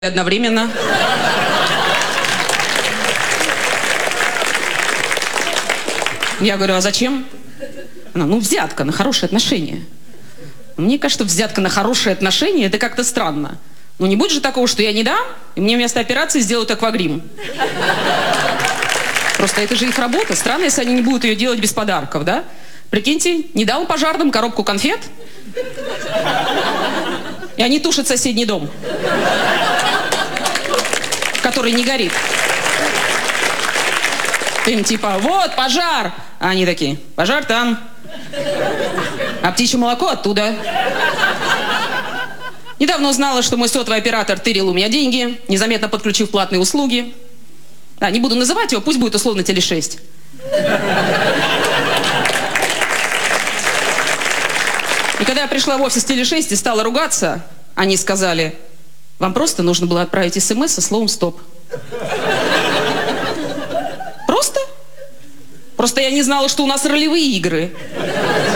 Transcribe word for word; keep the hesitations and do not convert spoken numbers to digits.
одновременно. Я говорю, а зачем? Она, ну, взятка на хорошие отношения. Мне кажется, взятка на хорошие отношения, это как-то странно. Ну, не будет же такого, что я не дам, и мне вместо операции сделают аквагрим. Просто это же их работа. Странно, если они не будут ее делать без подарков, да? Прикиньте, не дал пожарным коробку конфет, и они тушат соседний дом, который не горит. Им типа, вот, пожар! А они такие, пожар там. А птичье молоко оттуда. Недавно узнала, что мой сотовый оператор тырил у меня деньги, незаметно подключив платные услуги. Да, не буду называть его, пусть будет условно Теле шесть. И когда я пришла в офис Теле шесть и стала ругаться, они сказали, вам просто нужно было отправить смс со словом «стоп». Просто? Просто я не знала, что у нас ролевые игры.